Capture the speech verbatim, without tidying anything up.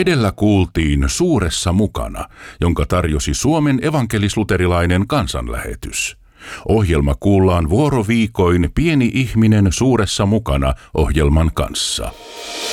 Edellä kuultiin Suuressa mukana, jonka tarjosi Suomen evankelis-luterilainen kansanlähetys. Ohjelma kuullaan vuoroviikoin Pieni ihminen suuressa mukana -ohjelman kanssa.